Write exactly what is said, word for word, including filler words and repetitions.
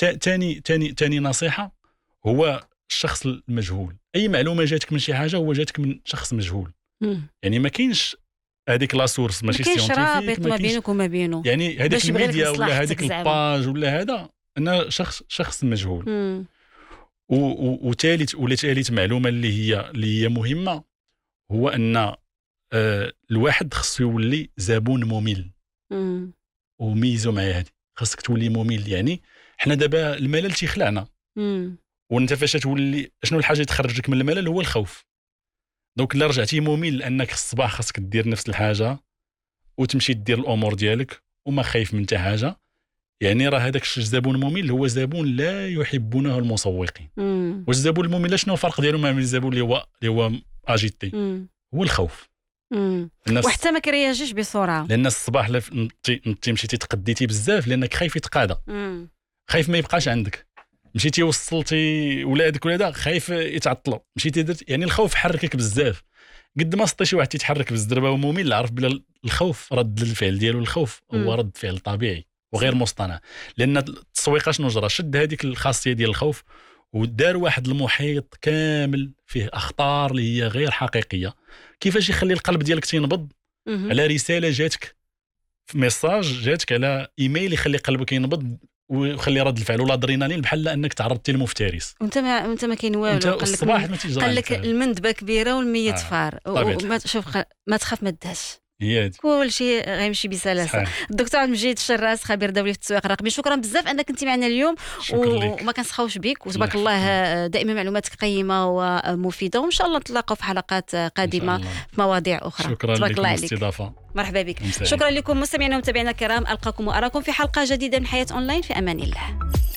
ثاني ثاني ثاني نصيحه هو الشخص المجهول. اي معلومه جاتك من شي حاجه هو جاتك من شخص مجهول. مم. يعني ما كاينش هذيك لا سورس ماشي ما كاينش سيونتيفيك، رابط ما بينك وما بينه، يعني هذيك باش يبغي لك الميديا ولا مصلحتك هذيك زعما. الباج ولا هذا انا شخص شخص مجهول. مم. وثالث ولا ثالث معلومه اللي هي اللي هي مهمه هو ان آه الواحد خصو يولي زبون ممل. مم. وميزو معايا هذه، خاصك تولي ممل. يعني حنا دابا الملل تيخلعنا، مم. وانت فاش تولي شنو الحاجه اللي تخرجك من الملل؟ هو الخوف. دونك الا رجعتي ممل لانك الصباح خاصك دير نفس الحاجه وتمشي دير الامور ديالك وما خايف من حتى حاجه، يعني راه هذاك الزبون الممل هو زبون لا يحبونه المسوقين. مم. والزبون الممل شنو الفرق ديالو مع الزبون اللي هو اللي هو اجيتي؟ مم. هو الخوف. مم. الناس وحتى ما كرياجيش بسرعه، لان الصباح نطي مشيتي تقديتي بزاف لانك خايف يتقاضى، مم. خايف ما يبقاش عندك، مشيتي وصلتي ولادك ولا خايف يتعطلوا، مشيتي درت، يعني الخوف حركك بزاف. قد ما سطي شي واحد تيتحرك بالزربه وممل، عرف بلا الخوف رد الفعل ديالو الخوف مم. هو رد فعل طبيعي وغير مصطنع. لان التسويق شنو جرى؟ شد هذيك الخاصيه ديال الخوف ودار واحد المحيط كامل فيه اخطار اللي هي غير حقيقيه. كيفاش يخلي القلب ديالك تينبض مم. على رساله جاتك، في ميساج جاتك على ايميل يخلي قلبك ينبض ويخلي رد الفعل ولا ادرينالين بحال انك تعرضتي لمفترس. وانت ما انت ما كاين والو. قال لك الصباح ما تيجرى، قال لك المندبه كبيره والميت آه. فار. وما شوف ما تخاف ما تدهش، هي كل شيء غيمشي بسلاسه. الدكتور عبد المجيد الشراس خبير دولي في التسويق الرقمي، شكرا بزاف انك كنتي معنا اليوم وما كنسخاوش بك، وتبارك الله دائما معلوماتك قيمه ومفيده، وان شاء الله نتلاقاو في حلقات قادمه في مواضيع اخرى. شكرا تبارك الله عليك. الاستضافه. مرحبا بك. مساعد. شكرا لكم مستمعينا ومتابعينا الكرام، القاكم واراكم في حلقه جديده من حياه اونلاين. في امان الله.